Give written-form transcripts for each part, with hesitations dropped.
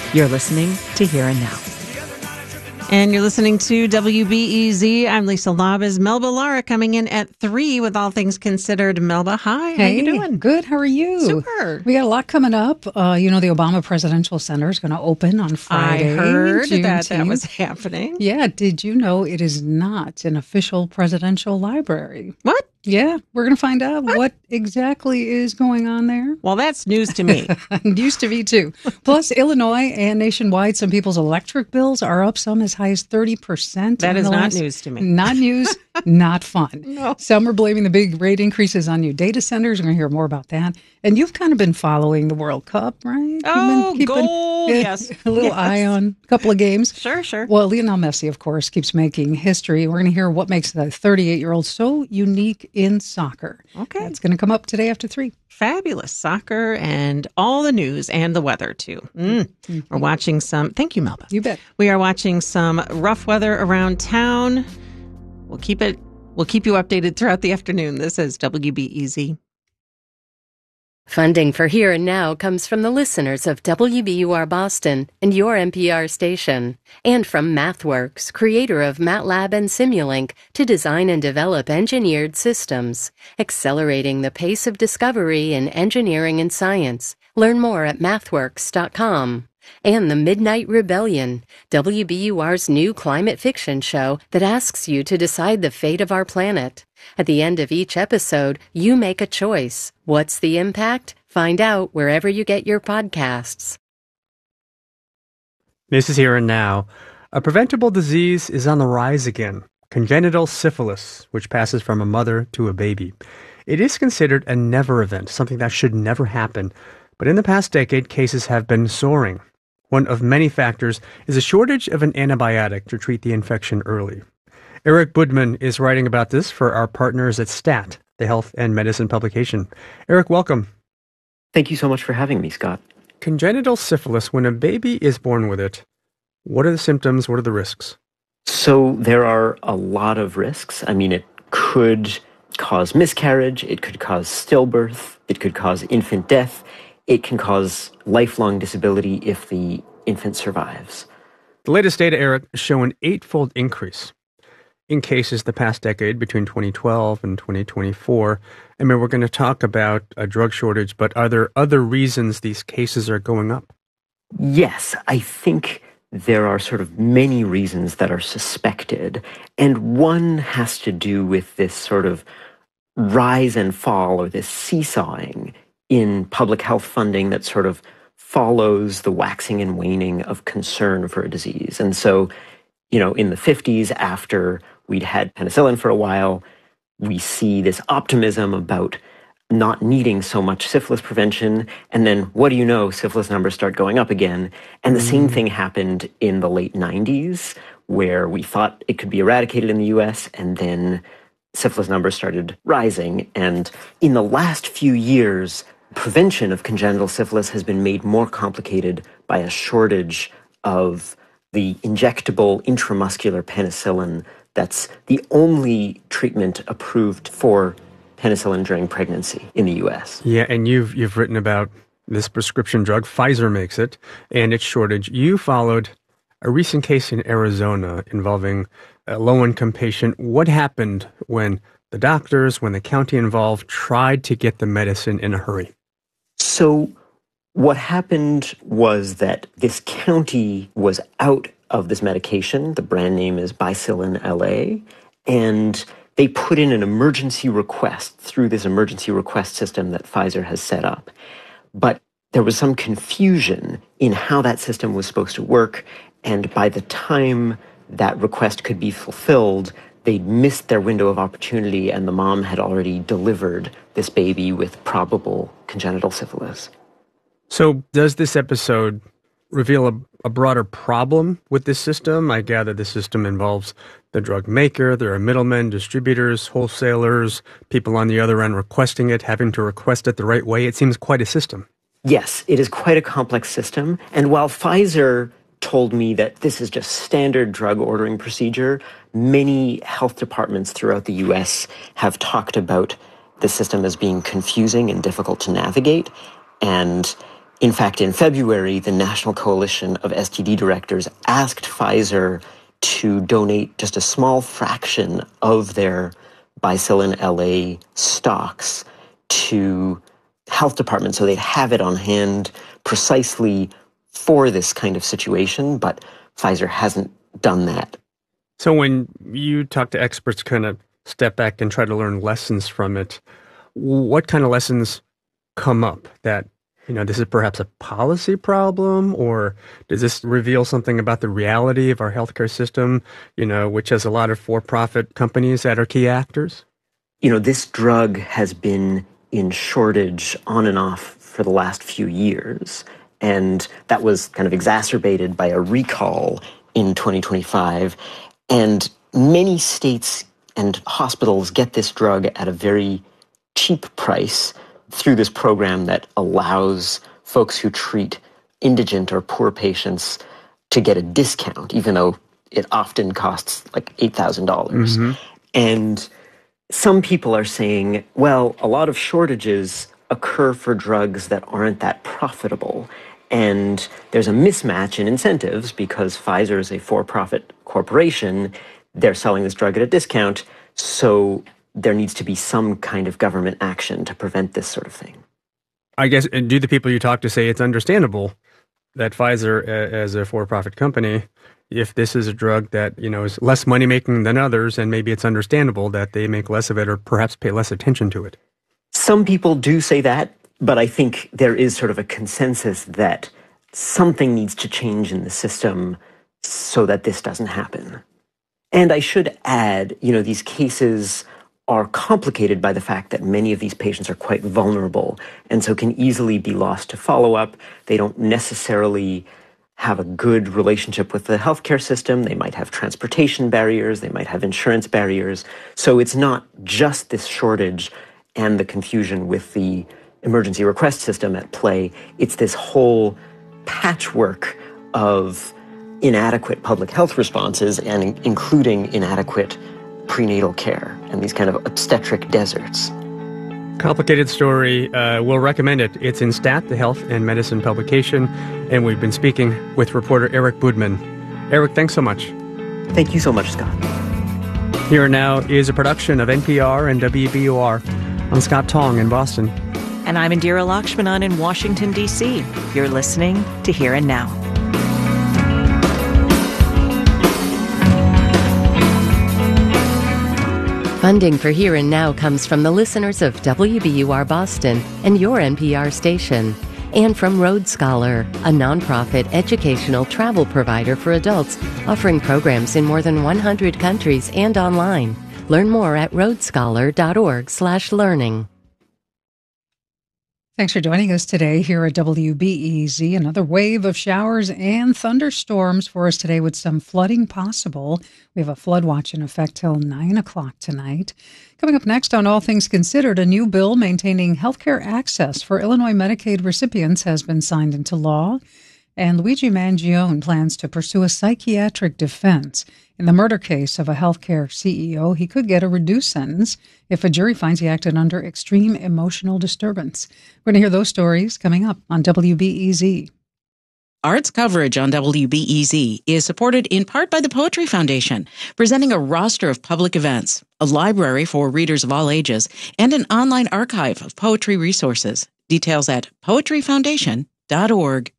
You're listening to Here and Now. And you're listening to WBEZ. I'm Lisa Labuz. Melba Lara coming in at 3 with All Things Considered. Melba, hi. Hey, how you doing? Good. How are you? Super. We got a lot coming up. The Obama Presidential Center is going to open on Friday. I heard June that 10th. was happening. Yeah. Did you know it is not an official presidential library? What? Yeah. We're going to find out what exactly is going on there. Well, that's news to me. It used to be, too. Plus, Illinois and nationwide, some people's electric bills are up some as high as 30%. That is not news to me. Not news, not fun. No. Some are blaming the big rate increases on new data centers. We're going to hear more about that. And you've kind of been following the World Cup, right? Oh, You've been gold, yes. A little eye on a couple of games. Sure. Well, Lionel Messi, of course, keeps making history. We're going to hear what makes the 38-year-old so unique in soccer. Okay. That's going to come up today after 3. Fabulous soccer and all the news and the weather, too. We're watching some. Thank you, Melba. You bet. We are watching some rough weather around town. We'll keep you updated throughout the afternoon. This is WBEZ. Funding for Here and Now comes from the listeners of WBUR Boston and your NPR station, and from MathWorks, creator of MATLAB and Simulink, to design and develop engineered systems, accelerating the pace of discovery in engineering and science. Learn more at mathworks.com. And The Midnight Rebellion, WBUR's new climate fiction show that asks you to decide the fate of our planet. At the end of each episode, you make a choice. What's the impact? Find out wherever you get your podcasts. This is Here and Now. A preventable disease is on the rise again, congenital syphilis, which passes from a mother to a baby. It is considered a never event, something that should never happen. But in the past decade, cases have been soaring. One of many factors is a shortage of an antibiotic to treat the infection early. Eric Budman is writing about this for our partners at STAT, the health and medicine publication. Eric, welcome. Thank you so much for having me, Scott. Congenital syphilis, when a baby is born with it, what are the symptoms? What are the risks? So there are a lot of risks. I mean, it could cause miscarriage. It could cause stillbirth. It could cause infant death. It can cause lifelong disability if the infant survives. The latest data, Eric, show an 8-fold increase in cases the past decade between 2012 and 2024. I mean, we're going to talk about a drug shortage, but are there other reasons these cases are going up? Yes, I think there are sort of many reasons that are suspected. And one has to do with this sort of rise and fall, or this seesawing in public health funding that sort of follows the waxing and waning of concern for a disease. And so, in the 50s, after we'd had penicillin for a while, we see this optimism about not needing so much syphilis prevention. And then, what do you know, syphilis numbers start going up again. And the same thing happened in the late 90s, where we thought it could be eradicated in the US, and then syphilis numbers started rising. And in the last few years, prevention of congenital syphilis has been made more complicated by a shortage of the injectable intramuscular penicillin that's the only treatment approved for penicillin during pregnancy in the U.S. Yeah, and you've written about this prescription drug. Pfizer makes it, and its shortage. You followed a recent case in Arizona involving a low-income patient. What happened when the doctors, when the county involved, tried to get the medicine in a hurry? So what happened was that this county was out of this medication. The brand name is Bicillin LA, and they put in an emergency request through this emergency request system that Pfizer has set up. But there was some confusion in how that system was supposed to work, and by the time that request could be fulfilled, they'd missed their window of opportunity, and the mom had already delivered this baby with probable congenital syphilis. So does this episode reveal a broader problem with this system? I gather the system involves the drug maker, there are middlemen, distributors, wholesalers, people on the other end requesting it, having to request it the right way. It seems quite a system. Yes, it is quite a complex system. And while Pfizer told me that this is just standard drug ordering procedure, many health departments throughout the U.S. have talked about the system as being confusing and difficult to navigate. And In fact, in February, the National Coalition of STD Directors asked Pfizer to donate just a small fraction of their Bicillin LA stocks to health departments so they'd have it on hand precisely for this kind of situation, but Pfizer hasn't done that. So when you talk to experts, kind of step back and try to learn lessons from it, what kind of lessons come up that, this is perhaps a policy problem, or does this reveal something about the reality of our healthcare system, which has a lot of for-profit companies that are key actors? This drug has been in shortage on and off for the last few years, and that was kind of exacerbated by a recall in 2025. And many states and hospitals get this drug at a very cheap price through this program that allows folks who treat indigent or poor patients to get a discount, even though it often costs like $8,000. Mm-hmm. And some people are saying, well, a lot of shortages occur for drugs that aren't that profitable. And there's a mismatch in incentives because Pfizer is a for-profit corporation. They're selling this drug at a discount. So there needs to be some kind of government action to prevent this sort of thing. I guess, and do the people you talk to say it's understandable that Pfizer, as a for-profit company, if this is a drug that, is less money-making than others, and maybe it's understandable that they make less of it or perhaps pay less attention to it? Some people do say that, but I think there is sort of a consensus that something needs to change in the system so that this doesn't happen. And I should add, these cases are complicated by the fact that many of these patients are quite vulnerable and so can easily be lost to follow-up. They don't necessarily have a good relationship with the healthcare system. They might have transportation barriers. They might have insurance barriers. So it's not just this shortage and the confusion with the emergency request system at play. It's this whole patchwork of inadequate public health responses and including inadequate prenatal care and these kind of obstetric deserts. Complicated story. We'll recommend it. It's in Stat, the Health and Medicine publication, and we've been speaking with reporter Eric Budman. Eric, thanks so much. Thank you so much, Scott. Here and Now is a production of NPR and WBUR. I'm Scott Tong in Boston. And I'm Indira Lakshmanan in Washington, D.C. You're listening to Here and Now. Funding for Here and Now comes from the listeners of WBUR Boston and your NPR station, and from Road Scholar, a nonprofit educational travel provider for adults offering programs in more than 100 countries and online. Learn more at roadscholar.org/learning. Thanks for joining us today here at WBEZ. Another wave of showers and thunderstorms for us today with some flooding possible. We have a flood watch in effect till 9 o'clock tonight. Coming up next on All Things Considered, a new bill maintaining healthcare access for Illinois Medicaid recipients has been signed into law. And Luigi Mangione plans to pursue a psychiatric defense. In the murder case of a healthcare CEO, he could get a reduced sentence if a jury finds he acted under extreme emotional disturbance. We're going to hear those stories coming up on WBEZ. Arts coverage on WBEZ is supported in part by the Poetry Foundation, presenting a roster of public events, a library for readers of all ages, and an online archive of poetry resources. Details at poetryfoundation.org.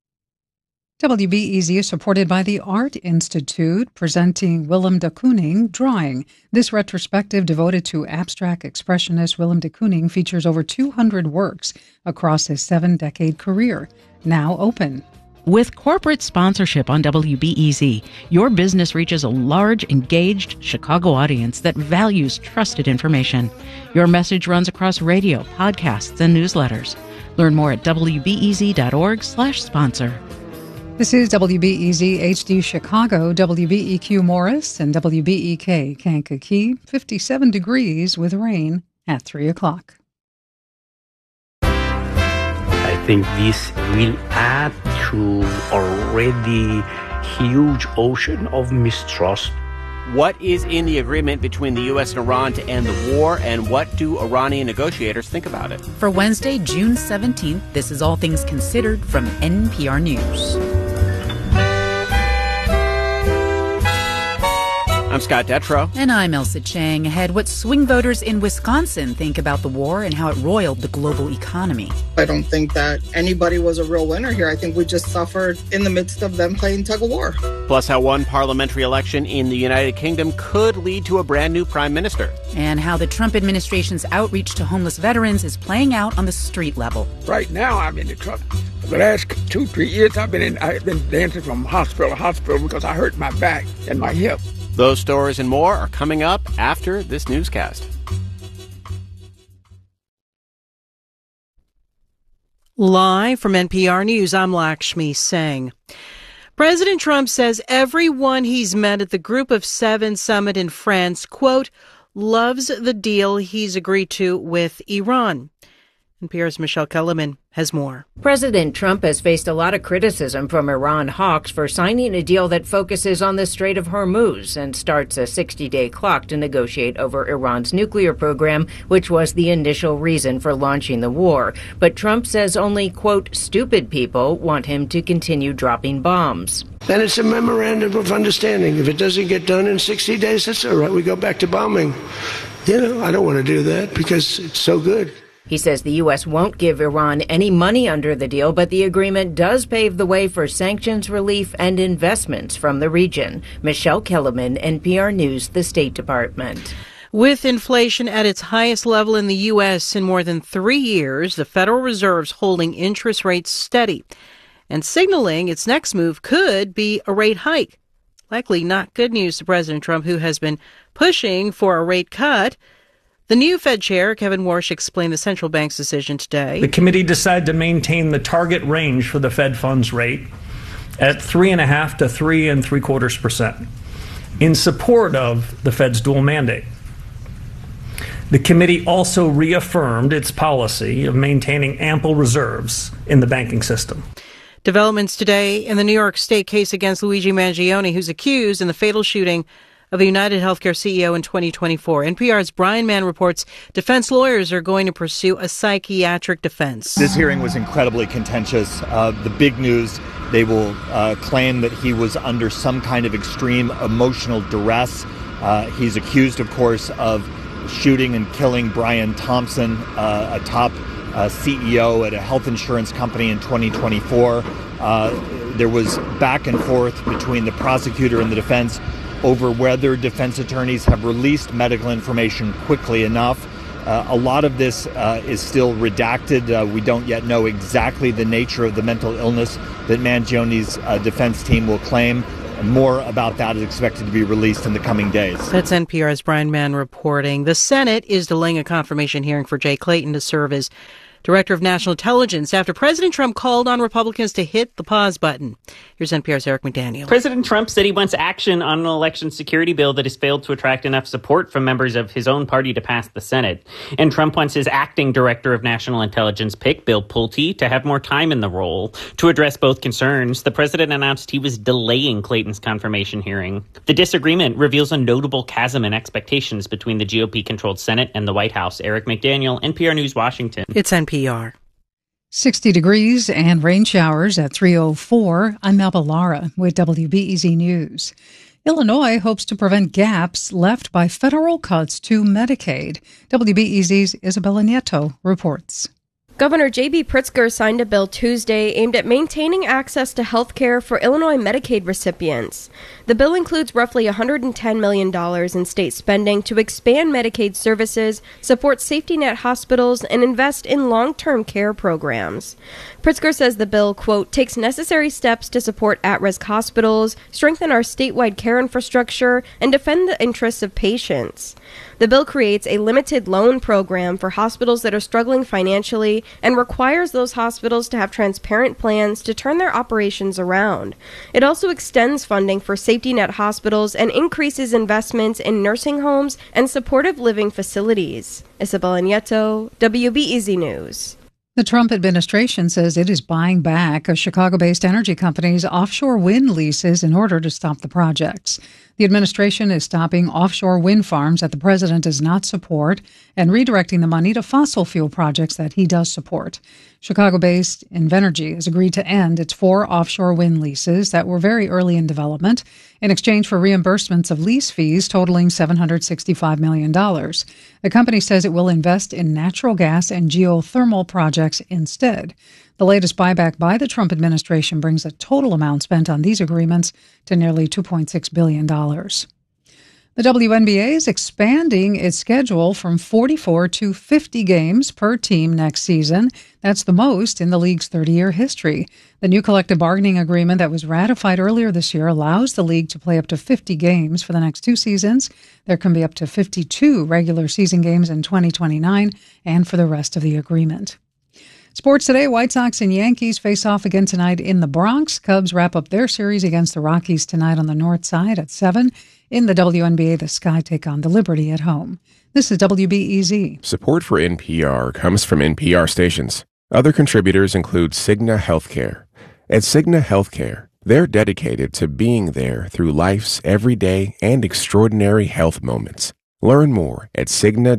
WBEZ is supported by the Art Institute, presenting Willem de Kooning Drawing. This retrospective devoted to abstract expressionist Willem de Kooning features over 200 works across his 7-decade career. Now open. With corporate sponsorship on WBEZ, your business reaches a large, engaged Chicago audience that values trusted information. Your message runs across radio, podcasts, and newsletters. Learn more at wbez.org/sponsor. This is WBEZ HD Chicago, WBEQ Morris, and WBEK Kankakee. 57 degrees with rain at 3 o'clock. I think this will add to already huge ocean of mistrust What is in the agreement between the U.S. and Iran to end the war, and what do Iranian negotiators think about it? For Wednesday, June 17th, this is All Things Considered from NPR News. I'm Scott Detrow. And I'm Elsa Chang. Ahead, what swing voters in Wisconsin think about the war and how it roiled the global economy. I don't think that anybody was a real winner here. I think we just suffered in the midst of them playing tug of war. Plus, how one parliamentary election in the United Kingdom could lead to a brand new prime minister. And how the Trump administration's outreach to homeless veterans is playing out on the street level. Right now, I'm in the truck. For the last 2-3 years, I've been dancing from hospital to hospital because I hurt my back and my hip. Those stories and more are coming up after this newscast. Live from NPR News, I'm Lakshmi Singh. President Trump says everyone he's met at the Group of Seven summit in France, quote, loves the deal he's agreed to with Iran. NPR's Michelle Kellerman has more. President Trump has faced a lot of criticism from Iran hawks for signing a deal that focuses on the Strait of Hormuz and starts a 60-day clock to negotiate over Iran's nuclear program, which was the initial reason for launching the war. But Trump says only, quote, stupid people want him to continue dropping bombs. Then it's a memorandum of understanding. If it doesn't get done in 60 days, that's all right. We go back to bombing. I don't want to do that because it's so good. He says the U.S. won't give Iran any money under the deal, but the agreement does pave the way for sanctions relief and investments from the region. Michelle Kellerman, NPR News, the State Department. With inflation at its highest level in the U.S. in more than 3 years, the Federal Reserve's holding interest rates steady and signaling its next move could be a rate hike. Likely not good news to President Trump, who has been pushing for a rate cut. The new Fed chair, Kevin Warsh, explained the central bank's decision today. The committee decided to maintain the target range for the Fed funds rate at 3.5% to 3.75% in support of the Fed's dual mandate. The committee also reaffirmed its policy of maintaining ample reserves in the banking system. Developments today in the New York State case against Luigi Mangione, who's accused in the fatal shooting of a United Healthcare CEO in 2024. NPR's Brian Mann reports defense lawyers are going to pursue a psychiatric defense. This hearing was incredibly contentious. The big news, they will claim that he was under some kind of extreme emotional duress. He's accused, of course, of shooting and killing Brian Thompson, a top CEO at a health insurance company in 2024. There was back and forth between the prosecutor and the defense over whether defense attorneys have released medical information quickly enough. A lot of this is still redacted. We don't yet know exactly the nature of the mental illness that Mangione's defense team will claim. More about that is expected to be released in the coming days. That's NPR's Brian Mann reporting. The Senate is delaying a confirmation hearing for Jay Clayton to serve as Director of National Intelligence after President Trump called on Republicans to hit the pause button. Here's NPR's Eric McDaniel. President Trump said he wants action on an election security bill that has failed to attract enough support from members of his own party to pass the Senate. And Trump wants his acting Director of National Intelligence pick, Bill Pulte, to have more time in the role. To address both concerns, the president announced he was delaying Clayton's confirmation hearing. The disagreement reveals a notable chasm in expectations between the GOP-controlled Senate and the White House. Eric McDaniel, NPR News, Washington. It's NPR. 60 degrees and rain showers at 3:04. I'm Melba Lara with WBEZ News. Illinois hopes to prevent gaps left by federal cuts to Medicaid. WBEZ's Isabella Nieto reports. Governor J.B. Pritzker signed a bill Tuesday aimed at maintaining access to health care for Illinois Medicaid recipients. The bill includes roughly $110 million in state spending to expand Medicaid services, support safety net hospitals, and invest in long-term care programs. Pritzker says the bill, quote, takes necessary steps to support at-risk hospitals, strengthen our statewide care infrastructure, and defend the interests of patients. The bill creates a limited loan program for hospitals that are struggling financially and requires those hospitals to have transparent plans to turn their operations around. It also extends funding for safety net hospitals and increases investments in nursing homes and supportive living facilities. Isabella Nieto, WBEZ News. The Trump administration says it is buying back a Chicago-based energy company's offshore wind leases in order to stop the projects. The administration is stopping offshore wind farms that the president does not support and redirecting the money to fossil fuel projects that he does support. Chicago-based Invenergy has agreed to end its 4 offshore wind leases that were very early in development in exchange for reimbursements of lease fees totaling $765 million. The company says it will invest in natural gas and geothermal projects instead. The latest buyback by the Trump administration brings the total amount spent on these agreements to nearly $2.6 billion. The WNBA is expanding its schedule from 44 to 50 games per team next season. That's the most in the league's 30-year history. The new collective bargaining agreement that was ratified earlier this year allows the league to play up to 50 games for the next 2 seasons. There can be up to 52 regular season games in 2029 and for the rest of the agreement. Sports today, White Sox and Yankees face off again tonight in the Bronx. Cubs wrap up their series against the Rockies tonight on the north side at 7. In the WNBA, the Sky take on the Liberty at home. This is WBEZ. Support for NPR comes from NPR stations. Other contributors include Cigna Healthcare. At Cigna Healthcare, they're dedicated to being there through life's everyday and extraordinary health moments. Learn more at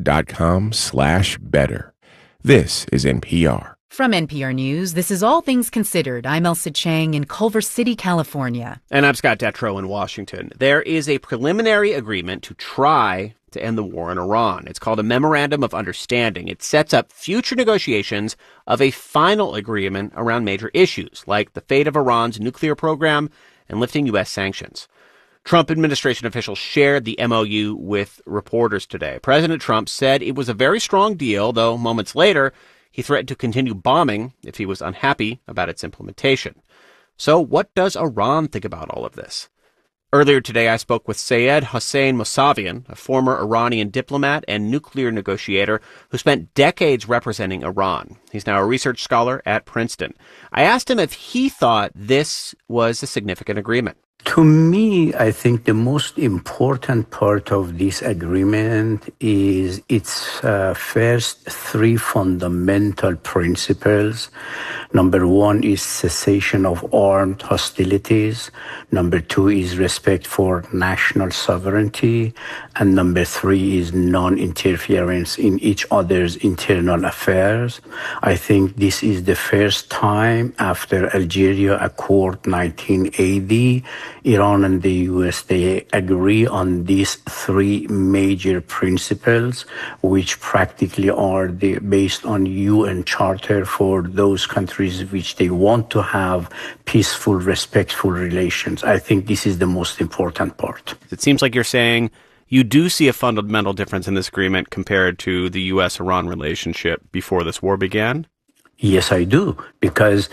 Cigna.com/better. This is NPR. From NPR News, this is All Things Considered. I'm Elsa Chang in Culver City, California. And I'm Scott Detrow in Washington. There is a preliminary agreement to try to end the war in Iran. It's called a Memorandum of Understanding. It sets up future negotiations of a final agreement around major issues, like the fate of Iran's nuclear program and lifting U.S. sanctions. Trump administration officials shared the MOU with reporters today. President Trump said it was a very strong deal, though moments later, he threatened to continue bombing if he was unhappy about its implementation. So what does Iran think about all of this? Earlier today, I spoke with Sayed Hossein Mousavian, a former Iranian diplomat and nuclear negotiator who spent decades representing Iran. He's now a research scholar at Princeton. I asked him if he thought this was a significant agreement. To me, I think the most important part of this agreement is its first 3 fundamental principles. Number 1 is cessation of armed hostilities. Number 2 is respect for national sovereignty. And number 3 is non-interference in each other's internal affairs. I think this is the first time after Algeria Accord 1980, Iran and the U.S., they agree on these 3 major principles, which practically are based on UN Charter for those countries which they want to have peaceful, respectful relations. I think this is the most important part. It seems like you're saying you do see a fundamental difference in this agreement compared to the U.S.-Iran relationship before this war began? Yes, I do, because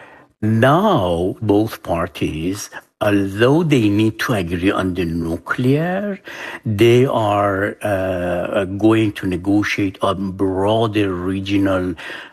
now both parties, although they need to agree on the nuclear, they are going to negotiate on broader regional